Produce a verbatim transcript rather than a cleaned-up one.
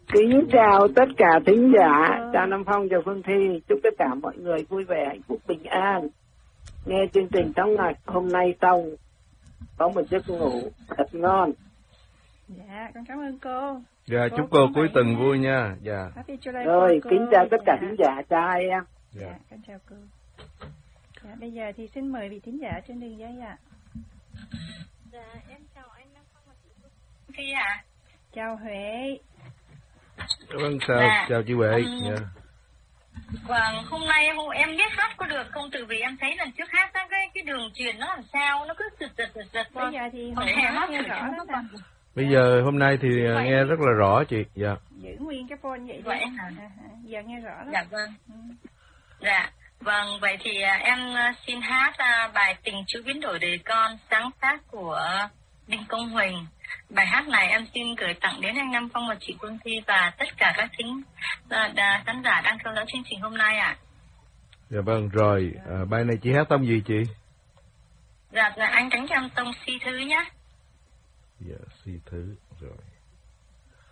Kính chào tất cả thính giả, chào Nam Phong, chào Phương Thi, chúc tất cả mọi người vui vẻ, hạnh phúc, bình an. Nghe chương trình Tống Ngạch hôm nay xong, có một giấc ngủ thật ngon. Dạ, con cảm ơn cô. Dạ, cô chúc cô cuối tuần nha. Vui nha. Dạ. Rồi, cô. kính chào tất cả dạ. thính giả, chào hai em. Dạ, dạ con chào cô. Dạ, bây giờ thì xin mời vị thính giả trên đường dây ạ. Dạ, em chào anh Nam Phong và chị Phương Thi ạ. Chào Huệ. Vâng, chào, dạ. chào chị Huệ. Um, dạ. Vâng, hôm nay hôm em biết hát có được không? Từ vì em thấy lần trước hát á, cái cái đường truyền nó làm sao, nó cứ giật giật giật giật. Bây giờ thì Hồi em hát nghe thử rõ cho lắm nó. Bây giờ hôm nay thì vậy. Nghe rất là rõ chị. Dạ. Giữ nguyên cái phone vậy vậy đi. hả? À, giờ nghe rõ lắm. Dạ vâng. Ừ. Dạ, vâng, vậy thì à, em à, xin hát à, bài Tình Chữ Biến Đổi Đời Con, sáng tác của Đinh Công Huỳnh. Bài hát này em xin gửi tặng đến anh Nam Phong và chị Phương Thi và tất cả các thính à, khán giả đang theo dõi chương trình hôm nay ạ. À. Dạ vâng, rồi, à, bài này chị hát tông gì chị? Dạ, dạ anh đánh cho em tông si thứ nhé. Dạ, si thứ, rồi.